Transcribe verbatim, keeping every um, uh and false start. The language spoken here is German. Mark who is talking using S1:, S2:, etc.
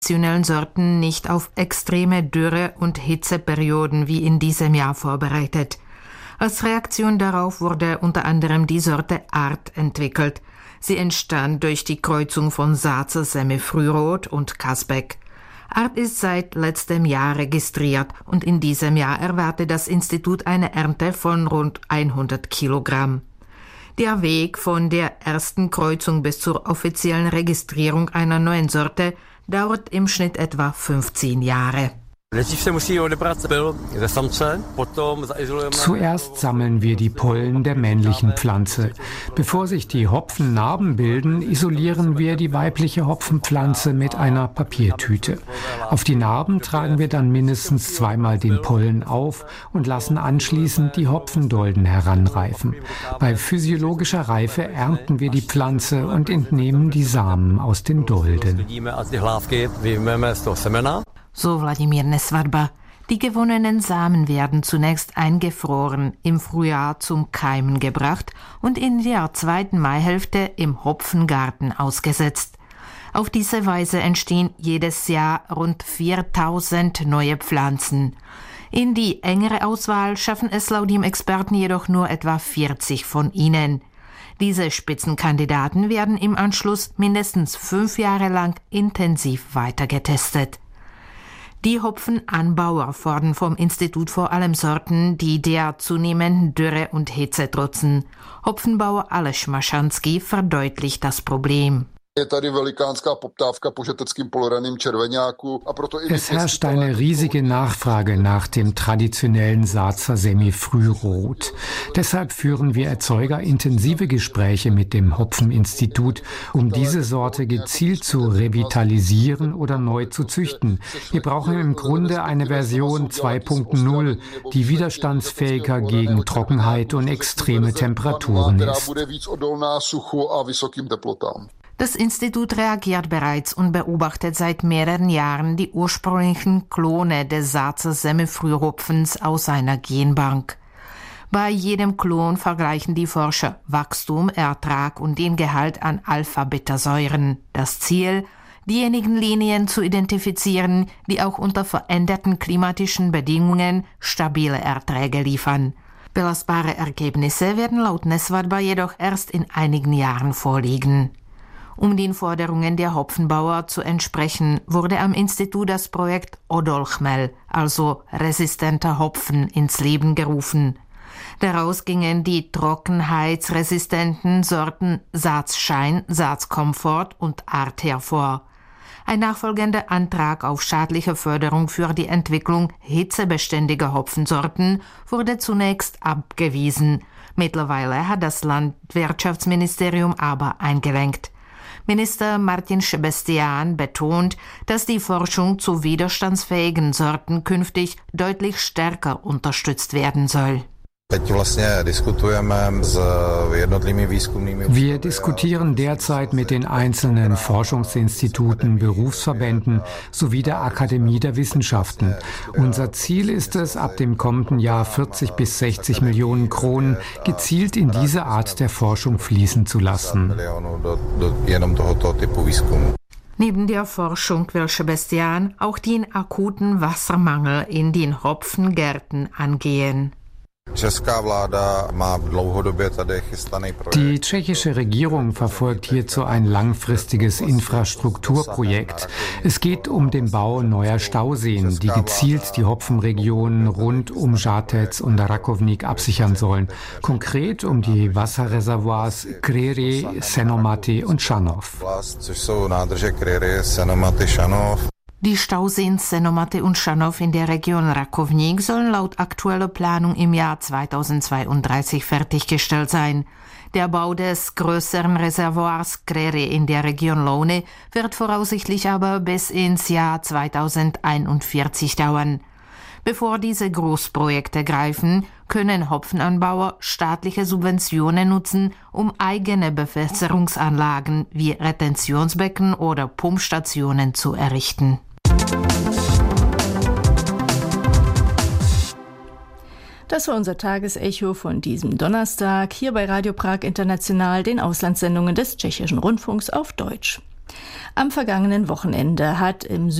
S1: traditionellen Sorten nicht auf extreme Dürre- und Hitzeperioden wie in diesem Jahr vorbereitet. Als Reaktion darauf wurde unter anderem die Sorte Art entwickelt. Sie entstand durch die Kreuzung von Saazer Semifrührot und Kasbek. Art ist seit letztem Jahr registriert und in diesem Jahr erwartet das Institut eine Ernte von rund hundert Kilogramm. Der Weg von der ersten Kreuzung bis zur offiziellen Registrierung einer neuen Sorte dauert im Schnitt etwa fünfzehn Jahre.
S2: Zuerst sammeln wir die Pollen der männlichen Pflanze. Bevor sich die Hopfennarben bilden, isolieren wir die weibliche Hopfenpflanze mit einer Papiertüte. Auf die Narben tragen wir dann mindestens zweimal den Pollen auf und lassen anschließend die Hopfendolden heranreifen. Bei physiologischer Reife ernten wir die Pflanze und entnehmen die Samen aus den Dolden.
S1: So Wladimír Nesvadba. Die gewonnenen Samen werden zunächst eingefroren, im Frühjahr zum Keimen gebracht und in der zweiten Maihälfte im Hopfengarten ausgesetzt. Auf diese Weise entstehen jedes Jahr rund viertausend neue Pflanzen. In die engere Auswahl schaffen es laut dem Experten jedoch nur etwa vierzig von ihnen. Diese Spitzenkandidaten werden im Anschluss mindestens fünf Jahre lang intensiv weitergetestet. Die Hopfenanbauer fordern vom Institut vor allem Sorten, die der zunehmenden Dürre und Hitze trotzen. Hopfenbauer Aleš Mašanský verdeutlicht das Problem.
S2: Es herrscht eine riesige Nachfrage nach dem traditionellen Saazer Semifrührot. Deshalb führen wir Erzeuger intensive Gespräche mit dem Hopfeninstitut, um diese Sorte gezielt zu revitalisieren oder neu zu züchten. Wir brauchen im Grunde eine Version zwei Punkt null, die widerstandsfähiger gegen Trockenheit und extreme Temperaturen ist.
S1: Das Institut reagiert bereits und beobachtet seit mehreren Jahren die ursprünglichen Klone des Saazer Semifrühhopfens aus seiner Genbank. Bei jedem Klon vergleichen die Forscher Wachstum, Ertrag und den Gehalt an Alpha-Beta-Säuren. Das Ziel, diejenigen Linien zu identifizieren, die auch unter veränderten klimatischen Bedingungen stabile Erträge liefern. Belastbare Ergebnisse werden laut Nesvadba jedoch erst in einigen Jahren vorliegen. Um den Forderungen der Hopfenbauer zu entsprechen, wurde am Institut das Projekt Odolchmel, also resistenter Hopfen, ins Leben gerufen. Daraus gingen die trockenheitsresistenten Sorten Saatschein, Saatkomfort und Art hervor. Ein nachfolgender Antrag auf staatliche Förderung für die Entwicklung hitzebeständiger Hopfensorten wurde zunächst abgewiesen. Mittlerweile hat das Landwirtschaftsministerium aber eingelenkt. Minister Martin Šebestián betont, dass die Forschung zu widerstandsfähigen Sorten künftig deutlich stärker unterstützt werden soll.
S2: Wir diskutieren derzeit mit den einzelnen Forschungsinstituten, Berufsverbänden sowie der Akademie der Wissenschaften. Unser Ziel ist es, ab dem kommenden Jahr vierzig bis sechzig Millionen Kronen gezielt in diese Art der Forschung fließen zu lassen.
S1: Neben der Forschung will Šebestián auch den akuten Wassermangel in den Hopfengärten angehen.
S2: Die tschechische Regierung verfolgt hierzu ein langfristiges Infrastrukturprojekt. Es geht um den Bau neuer Stauseen, die gezielt die Hopfenregionen rund um Žatec und Rakovník absichern sollen. Konkret um die Wasserreservoirs Krere, Senomaty und Šanov.
S1: Die Stauseen Senomaty und Šanov in der Region Rakovník sollen laut aktueller Planung im Jahr zweitausendzweiunddreißig fertiggestellt sein. Der Bau des größeren Reservoirs Krere in der Region Louny wird voraussichtlich aber bis ins Jahr zweitausendeinundvierzig dauern. Bevor diese Großprojekte greifen, können Hopfenanbauer staatliche Subventionen nutzen, um eigene Bewässerungsanlagen wie Retentionsbecken oder Pumpstationen zu errichten.
S3: Das war unser Tagesecho von diesem Donnerstag hier bei Radio Prag International, den Auslandssendungen des Tschechischen Rundfunks auf Deutsch. Am vergangenen Wochenende hat im